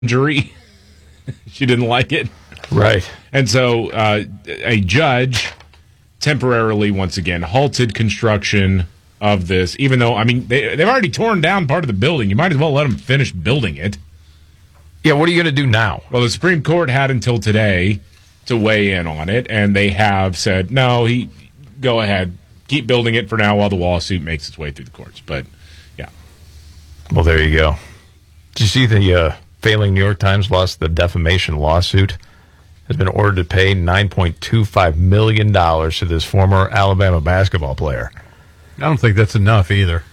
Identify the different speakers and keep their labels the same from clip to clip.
Speaker 1: jury. She didn't like it.
Speaker 2: Right.
Speaker 1: And so a judge temporarily, once again, halted construction of this, even though, I mean, they've already torn down part of the building. You might as well let them finish building it.
Speaker 2: Yeah, what are you going to do now?
Speaker 1: Well, the Supreme Court had until today to weigh in on it, and they have said, no, go ahead, keep building it for now while the lawsuit makes its way through the courts. But, yeah.
Speaker 2: Well, there you go. Did you see the failing New York Times lost the defamation lawsuit? Has been ordered to pay $9.25 million to this former Alabama basketball player.
Speaker 3: I don't think that's enough either.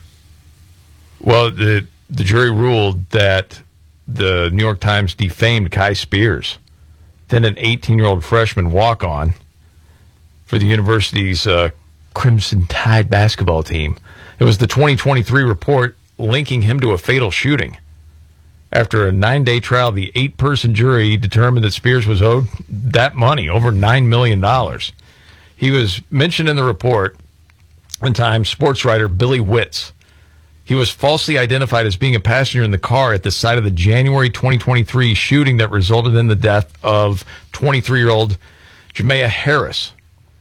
Speaker 2: Well, the jury ruled that the New York Times defamed Kai Spears, then an 18-year-old freshman walk-on for the university's Crimson Tide basketball team. It was the 2023 report linking him to a fatal shooting. After a 9-day trial, the 8-person jury determined that Spears was owed that money, over $9 million. He was mentioned in the report in Times sports writer Billy Witz. He was falsely identified as being a passenger in the car at the site of the January 2023 shooting that resulted in the death of 23-year-old Jamea Harris.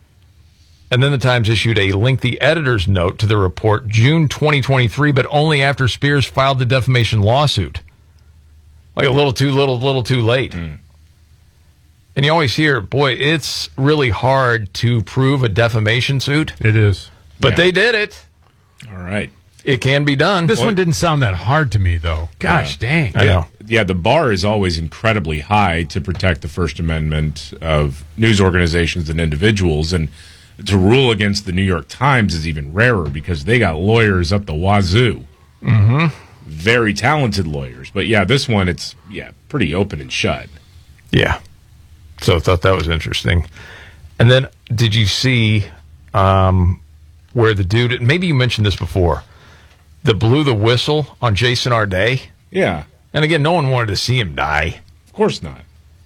Speaker 2: And then the Times issued a lengthy editor's note to the report June 2023, but only after Spears filed the defamation lawsuit. Like a little too late. And you always hear, boy, it's really hard to prove a defamation suit.
Speaker 3: It is.
Speaker 2: But they did it.
Speaker 1: All right.
Speaker 2: It can be done.
Speaker 3: This one didn't sound that hard to me, though. Gosh, dang.
Speaker 2: I know.
Speaker 1: Yeah, the bar is always incredibly high to protect the First Amendment of news organizations and individuals. And to rule against the New York Times is even rarer because they got lawyers up the wazoo.
Speaker 2: Mm-hmm.
Speaker 1: Very talented lawyers. But, yeah, this one, it's pretty open and shut.
Speaker 2: Yeah. So I thought that was interesting. And then did you see where the dude, maybe you mentioned this before, that blew the whistle on Jason Arday?
Speaker 1: Yeah.
Speaker 2: And again, no one wanted to see him die.
Speaker 1: Of course not.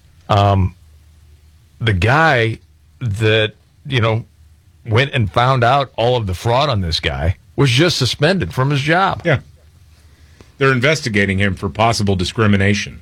Speaker 2: The guy that, went and found out all of the fraud on this guy was just suspended from his job.
Speaker 1: Yeah. They're investigating him for possible discrimination.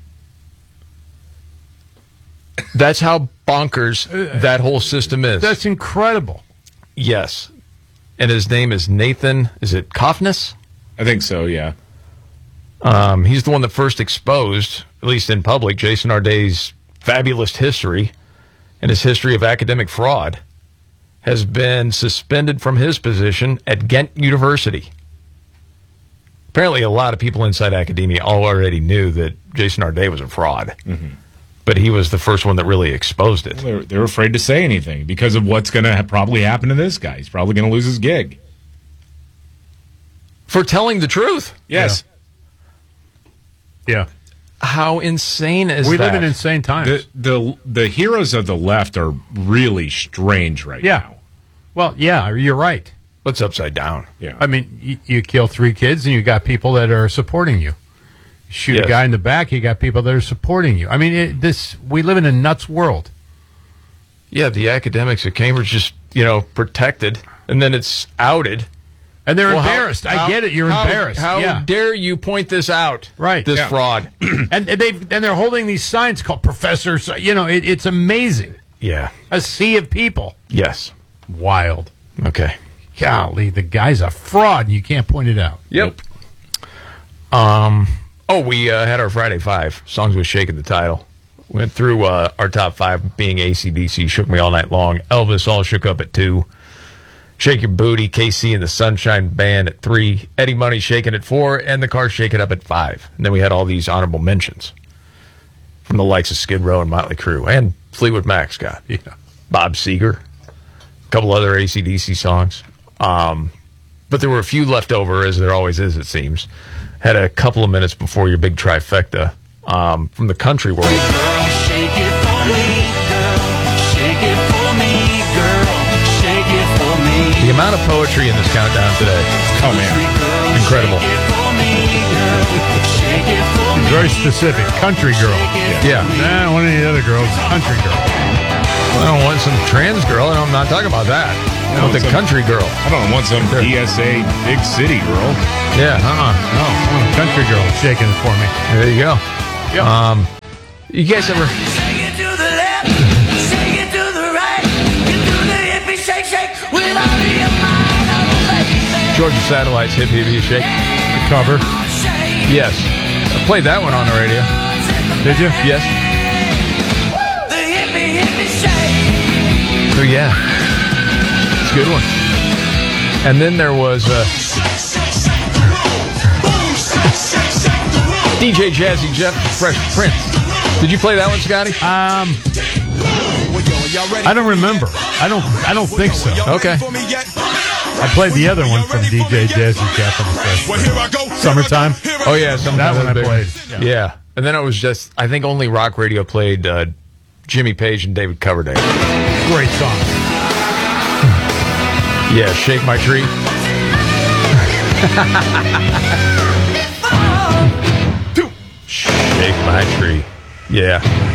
Speaker 2: That's how bonkers that whole system is.
Speaker 3: That's incredible.
Speaker 2: Yes. And his name is Nathan, is it Kofnis?
Speaker 1: I think so, yeah.
Speaker 2: He's the one that first exposed, at least in public, Jason Arday's fabulous history and his history of academic fraud, has been suspended from his position at Ghent University. Apparently, a lot of people inside academia already knew that Jason Arday was a fraud. Mm-hmm. But he was the first one that really exposed it.
Speaker 1: Well, they're afraid to say anything because of what's going to probably happen to this guy. He's probably going to lose his gig.
Speaker 2: For telling the truth.
Speaker 1: Yes.
Speaker 3: Yeah.
Speaker 2: How insane is
Speaker 3: we
Speaker 2: that?
Speaker 3: live in insane times.
Speaker 1: The heroes of the left are really strange right now.
Speaker 3: Well, yeah, you're right.
Speaker 2: What's upside down?
Speaker 1: Yeah.
Speaker 3: I mean, you kill 3 kids and you got people that are supporting you. Shoot a guy in the back, you got people that are supporting you. I mean, we live in a nuts world.
Speaker 2: Yeah, the academics at Cambridge just, protected, and then it's outed.
Speaker 3: And they're embarrassed. I get it. You're embarrassed.
Speaker 2: How dare you point this out?
Speaker 3: Right.
Speaker 2: This fraud.
Speaker 3: and they're holding these signs called professors. It's amazing.
Speaker 2: Yeah.
Speaker 3: A sea of people.
Speaker 2: Yes.
Speaker 3: Wild.
Speaker 2: Okay.
Speaker 3: Golly, the guy's a fraud, and you can't point it out.
Speaker 2: Yep. We had our Friday 5 songs with Shaking the Title. Went through our top 5 being AC/DC, Shook Me All Night Long. Elvis, All Shook Up at 2. Shake Your Booty, KC and the Sunshine Band at 3. Eddie Money Shaking at 4. And the Cars Shake It Up at 5. And then we had all these honorable mentions from the likes of Skid Row and Motley Crue and Fleetwood Mac, Scott.
Speaker 3: Yeah.
Speaker 2: Bob Seger. A couple other AC/DC songs. But there were a few left over, as there always is, it seems. Had a couple of minutes before your big trifecta from the country world.
Speaker 4: Girl, shake it for me, girl. Shake it for me, girl. Shake it for me.
Speaker 2: The amount of poetry in this countdown today.
Speaker 1: Oh, man.
Speaker 2: Incredible.
Speaker 3: Very specific. Country girl.
Speaker 2: Yeah.
Speaker 3: I don't want any other girls. Country girl.
Speaker 2: I don't want some trans girl. I'm not talking about that. I want the country girl.
Speaker 1: I don't want some DSA big city girl.
Speaker 2: Yeah,
Speaker 3: No, I want a country girl shaking it for me.
Speaker 2: There you go.
Speaker 3: Yep.
Speaker 2: You guys ever?
Speaker 4: Shake it to the left, shake it to the right. You do the hippie shake, shake with all of your mind, oh baby.
Speaker 2: Georgia Satellite's Hip Hippie Shake.
Speaker 3: Cover.
Speaker 4: Shake
Speaker 2: Yes. I played that one on the radio.
Speaker 3: Did you?
Speaker 2: Yes.
Speaker 4: the hippie shake.
Speaker 2: So, yeah. It's a good one. And then there was DJ Jazzy Jeff, Fresh Prince. Did you play that one, Scotty?
Speaker 3: I don't remember. I don't think so.
Speaker 2: Okay.
Speaker 3: I played the other one from DJ Jazzy Jeff on the first. Summertime.
Speaker 2: Oh, yeah.
Speaker 3: That one I played.
Speaker 2: Yeah. And then it was just, I think only Rock Radio played Jimmy Page and David Coverdale.
Speaker 3: Great song.
Speaker 2: Yeah, Shake My Tree. Shake My Tree. Yeah.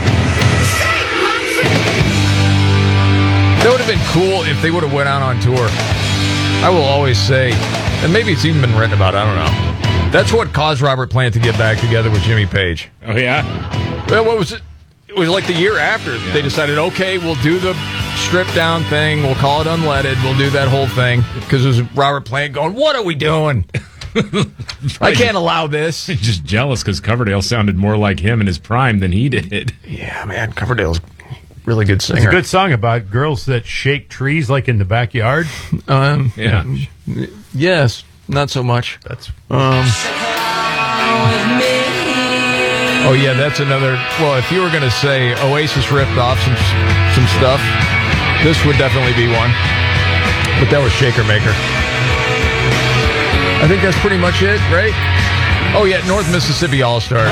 Speaker 2: That would have been cool if they would have went out on tour. I will always say, and maybe it's even been written about, I don't know. That's what caused Robert Plant to get back together with Jimmy Page.
Speaker 1: Oh, yeah?
Speaker 2: Well, what was it? It was like the year after. They decided, okay, we'll do the stripped down thing. We'll call it Unleaded. We'll do that whole thing. Because it was Robert Plant going, what are we doing? I can't allow this.
Speaker 1: Just jealous because Coverdale sounded more like him in his prime than he did.
Speaker 2: Yeah, man, Coverdale's a really good singer.
Speaker 3: It's a good song about girls that shake trees like in the backyard.
Speaker 1: Yeah.
Speaker 2: Yes, not so much.
Speaker 3: That's
Speaker 2: Oh, yeah, that's another. Well, if you were going to say Oasis ripped off some stuff, this would definitely be one. But that was Shaker Maker. I think that's pretty much it, right? Oh, yeah, North Mississippi All-Stars.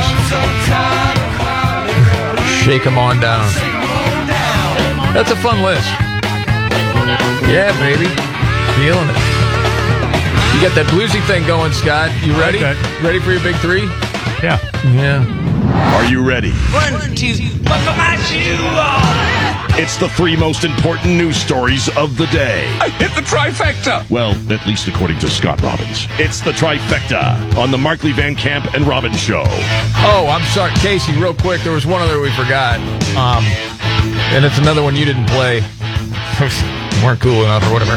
Speaker 2: Shake 'em on down. That's a fun list. Yeah, baby. Feeling it. You got that bluesy thing going, Scott. You ready?
Speaker 3: Okay.
Speaker 2: Ready for your big three?
Speaker 3: yeah.
Speaker 2: Yeah.
Speaker 5: Are you ready?
Speaker 4: 1, 2, buckle my shoe on.
Speaker 5: It's the 3 most important news stories of the day.
Speaker 6: I hit the trifecta.
Speaker 5: Well, at least according to Scott Robbins. It's the trifecta on the Markley Van Camp and Robbins Show.
Speaker 2: Oh, I'm sorry, Casey, real quick. There was one other we forgot. And it's another one you didn't play. Weren't cool enough or whatever.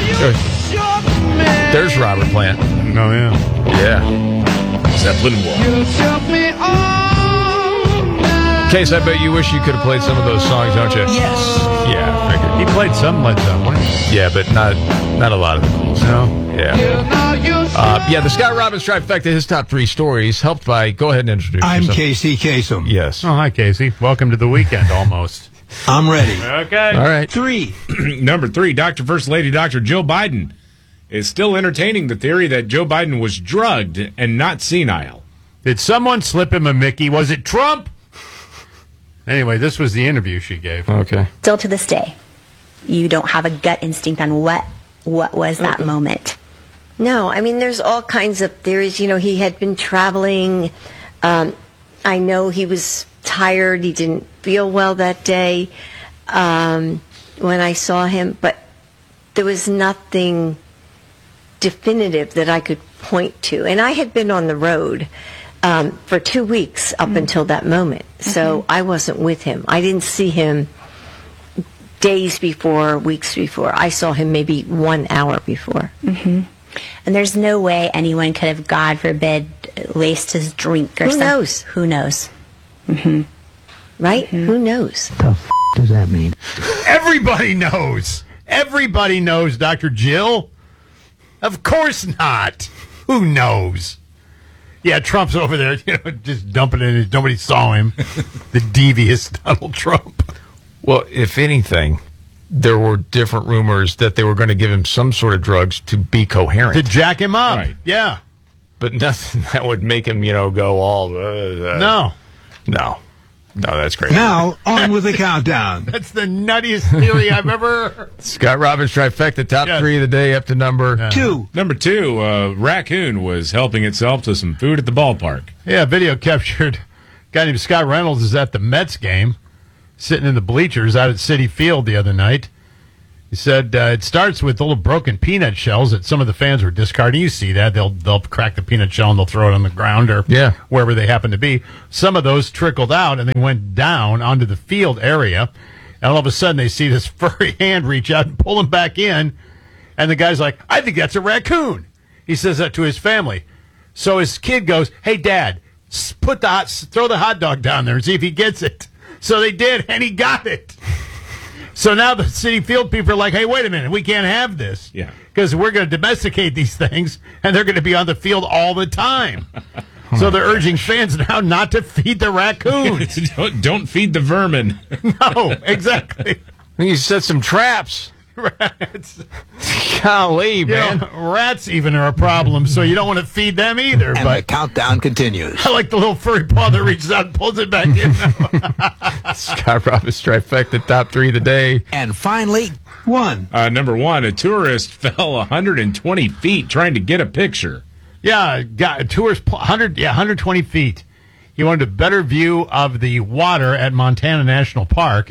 Speaker 2: There's Robert Plant.
Speaker 3: Oh, yeah.
Speaker 2: Yeah.
Speaker 1: Zeppelin Wall.
Speaker 2: Case, I bet you wish you could have played some of those songs, don't you?
Speaker 4: Yes.
Speaker 2: Yeah, I figured.
Speaker 3: He played some Led Zeppelin.
Speaker 2: Yeah, but not a lot of the cool stuff.
Speaker 3: No.
Speaker 2: Yeah. Yeah, the Scott Robbins trifecta, his top 3 stories, helped by, go ahead and introduce
Speaker 7: I'm
Speaker 2: yourself.
Speaker 7: Casey Kasem.
Speaker 2: Yes.
Speaker 3: Oh, hi, Casey. Welcome to the weekend, almost.
Speaker 7: I'm ready.
Speaker 3: Okay.
Speaker 2: All right.
Speaker 7: 3.
Speaker 1: Number 3, First Lady Dr. Jill Biden is still entertaining the theory that Joe Biden was drugged and not senile.
Speaker 3: Did someone slip him a Mickey? Was it Trump? Anyway, this was the interview she gave.
Speaker 2: Okay.
Speaker 8: Still to this day, you don't have a gut instinct on what was that moment.
Speaker 9: No, I mean, there's all kinds of theories. You know, he had been traveling. I know he was tired. He didn't feel well that day when I saw him, but there was nothing definitive that I could point to. And I had been on the road for 2 weeks up until that moment. So I wasn't with him. I didn't see him days before, weeks before. I saw him maybe 1 hour before.
Speaker 8: Mm-hmm. And there's no way anyone could have, God forbid, laced his drink or
Speaker 9: Who
Speaker 8: something.
Speaker 9: knows?
Speaker 8: Who knows? Mm-hmm.
Speaker 9: Right? Who knows?
Speaker 7: Does that mean?
Speaker 3: Everybody knows. Everybody knows, Dr. Jill. Of course not. Who knows? Yeah, Trump's over there, just dumping it. Nobody saw him. The devious Donald Trump.
Speaker 2: Well, if anything, there were different rumors that they were going to give him some sort of drugs to be coherent.
Speaker 3: To jack him up.
Speaker 1: Right.
Speaker 3: Yeah.
Speaker 2: But nothing that would make him, go all...
Speaker 3: No.
Speaker 2: No, that's crazy.
Speaker 7: Now, on with the countdown.
Speaker 3: That's the nuttiest theory I've ever heard.
Speaker 2: Scott Robbins trifecta, top
Speaker 3: Yes.
Speaker 2: 3 of the day up to number
Speaker 7: 2.
Speaker 1: Number 2, a raccoon was helping itself to some food at the ballpark.
Speaker 3: Yeah, video captured. A guy named Scott Reynolds is at the Mets game, sitting in the bleachers out at Citi Field the other night. He said it starts with little broken peanut shells that some of the fans were discarding. You see that. They'll crack the peanut shell and they'll throw it on the ground or wherever they happen to be. Some of those trickled out and they went down onto the field area. And all of a sudden they see this furry hand reach out and pull him back in. And the guy's like, I think that's a raccoon. He says that to his family. So his kid goes, hey, Dad, throw the hot dog down there and see if he gets it. So they did, and he got it. So now the City Field people are like, hey, wait a minute, we can't have this.
Speaker 1: Yeah.
Speaker 3: Because we're going to domesticate these things, and they're going to be on the field all the time. So they're urging fans now not to feed the raccoons.
Speaker 1: Don't feed the vermin.
Speaker 3: No, exactly.
Speaker 2: You set some traps.
Speaker 3: Rats.
Speaker 2: Golly, man.
Speaker 3: Rats even are a problem, so you don't want to feed them either.
Speaker 7: And
Speaker 3: but
Speaker 7: the countdown continues.
Speaker 3: I like the little furry paw that reaches out and pulls it back in.
Speaker 2: Scott Robbins trifecta top 3 of the day.
Speaker 7: And finally, one.
Speaker 1: Number 1, a tourist fell 120 feet trying to get a picture.
Speaker 3: Yeah, got tourist 120 feet. He wanted a better view of the water at Montana National Park,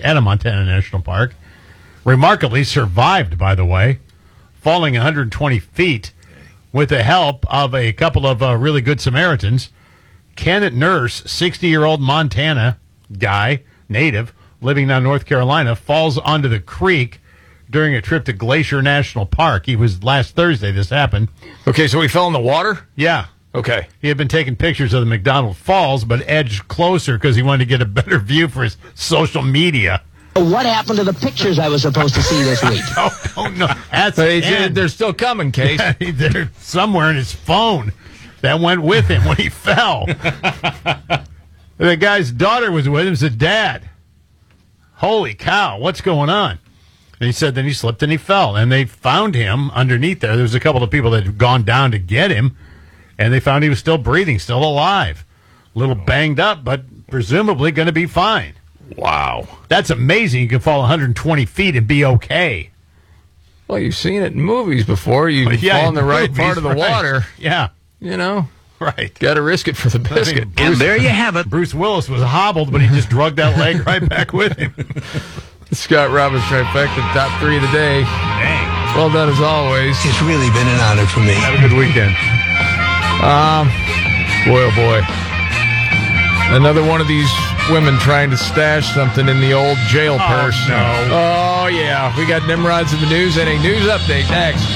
Speaker 3: Remarkably survived, by the way, falling 120 feet with the help of a couple of really good Samaritans. Kenneth Nurse, 60-year-old Montana guy, native, living down in North Carolina, falls onto the creek during a trip to Glacier National Park. He was last Thursday this happened.
Speaker 2: Okay, so he fell in the water?
Speaker 3: Yeah.
Speaker 2: Okay.
Speaker 3: He had been taking pictures of the McDonald Falls, but edged closer because he wanted to get a better view for his social media.
Speaker 6: What happened to the pictures I was supposed to see this week?
Speaker 3: Oh no. That's
Speaker 2: they're still coming, Case.
Speaker 3: They're somewhere in his phone that went with him when he fell. The guy's daughter was with him, said, Dad, holy cow, what's going on? And he said then he slipped and he fell. And they found him underneath there. There was a couple of people that had gone down to get him, and they found he was still breathing, still alive. A little banged up, but presumably going to be fine.
Speaker 2: Wow.
Speaker 3: That's amazing. You can fall 120 feet and be okay.
Speaker 2: Well, you've seen it in movies before. You fall in the right part of the water.
Speaker 3: Yeah.
Speaker 2: You know?
Speaker 3: Right.
Speaker 2: Got to risk it for the biscuit.
Speaker 7: And there you have it.
Speaker 3: Bruce Willis was hobbled, but he just drugged that leg right back with him.
Speaker 2: Scott Robbins trifecta, top 3 of the day.
Speaker 3: Dang.
Speaker 2: Well done as always.
Speaker 7: It's really been an honor for me.
Speaker 3: Have a good weekend.
Speaker 2: Boy, oh boy. Another one of these women trying to stash something in the old jail purse.
Speaker 3: No.
Speaker 2: Oh, yeah. We got Nimrods in the news and a news update next.